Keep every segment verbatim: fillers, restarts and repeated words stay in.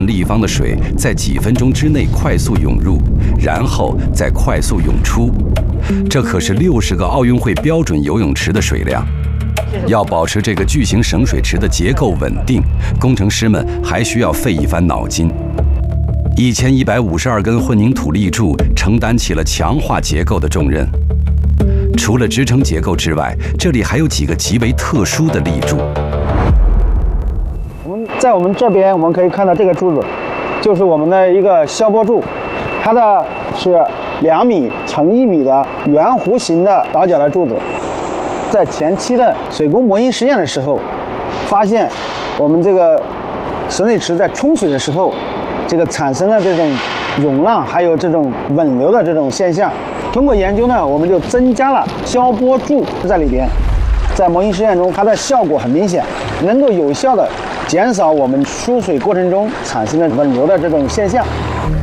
立方的水在几分钟之内快速涌入，然后再快速涌出。这可是六十个奥运会标准游泳池的水量。要保持这个巨型省水池的结构稳定，工程师们还需要费一番脑筋。一千一百五十二根混凝土立柱承担起了强化结构的重任。除了支撑结构之外，这里还有几个极为特殊的立柱。 我们在我们这边，我们可以看到这个柱子，就是我们的一个消波柱，它的是两米乘一米的圆弧形的倒角的柱子。在前期的水工模拟实验的时候，发现我们这个省水池在冲水的时候，这个产生了这种涌浪，还有这种稳流的这种现象。通过研究呢，我们就增加了消波柱在里边。在模拟实验中，它的效果很明显，能够有效的减少我们输水过程中产生的稳流的这种现象。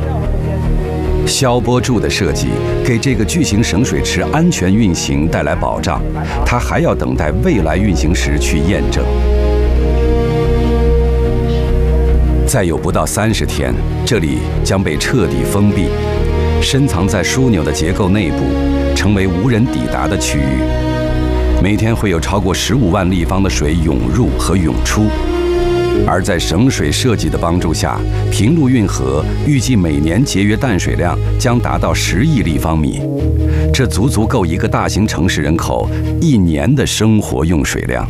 消波柱的设计给这个巨型省水池安全运行带来保障，它还要等待未来运行时去验证。再有不到三十天，这里将被彻底封闭，深藏在枢纽的结构内部，成为无人抵达的区域。每天会有超过十五万立方的水涌入和涌出。而在省水设计的帮助下，平陆运河预计每年节约淡水量将达到十亿立方米，这足足够一个大型城市人口一年的生活用水量。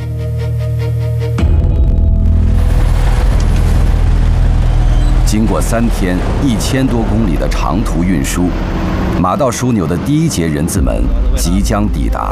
经过三天一千多公里的长途运输，马道枢纽的第一节人字门即将抵达。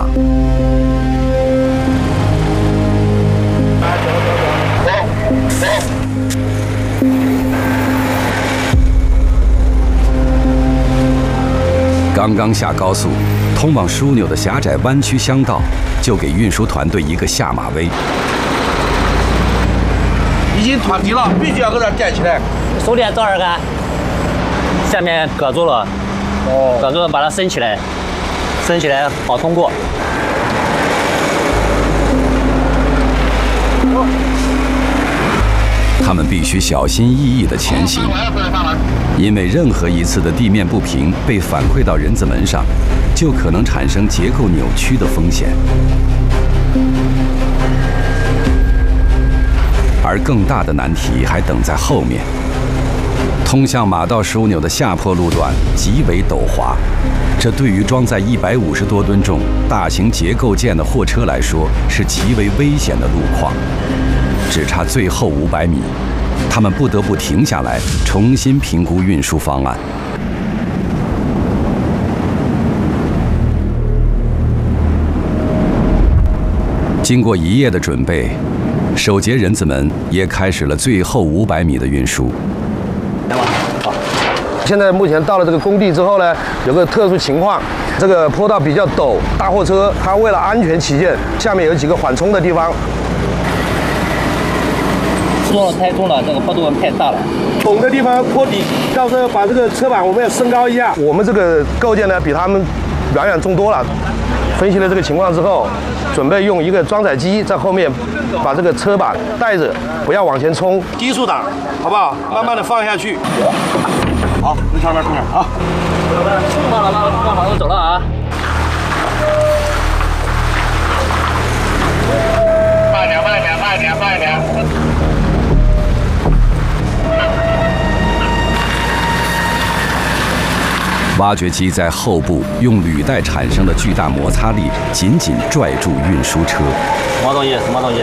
刚刚下高速，通往枢纽的狭窄弯曲乡道就给运输团队一个下马威。 已经团皮了，必须要给它垫起来。 手电照着看，下面搁住了，哦，搁住了，把它升起来，升起来好通过。 他们必须小心翼翼地前行，因为任何一次的地面不平被反馈到人字门上，就可能产生结构扭曲的风险。而更大的难题还等在后面。通向马道枢纽的下坡路段极为陡滑，这对于装载一百五十多吨重大型结构件的货车来说是极为危险的路况。只差最后五百米，他们不得不停下来，重新评估运输方案。经过一夜的准备，首节人字门也开始了最后五百米的运输。 现在目前到了这个工地之后呢，有个特殊情况，这个坡道比较陡，大货车它为了安全起见，下面有几个缓冲的地方。 做的太重了，这个坡度太大了。 陡的地方坡底，到时候把这个车板我们要升高一下。我们这个构件呢，比他们远远重多了。分析了这个情况之后，准备用一个装载机在后面把这个车板带着，不要往前冲， 低速档，好不好？慢慢的放下去。好，从上面出点啊。 放了，放了，放好，我走了啊。 慢点，慢点，慢点，慢点。 挖掘机在后部用履带产生的巨大摩擦力紧紧拽住运输车。 什么东西？什么东西？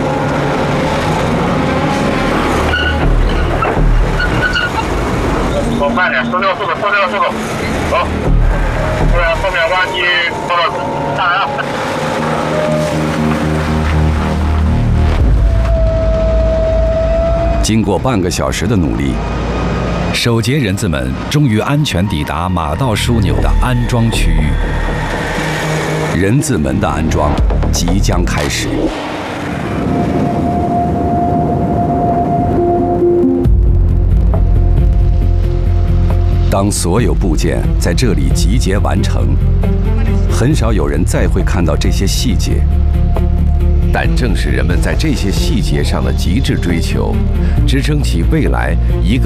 走慢点，收掉速度，收掉速度，走。后面后面挖机到了，上来了。 经过半个小时的努力，首节人字门终于安全抵达马道枢纽的安装区域。人字门的安装即将开始。当所有部件在这里集结完成，很少有人再会看到这些细节。但正是人们在这些细节上的极致追求，支撑起未来一个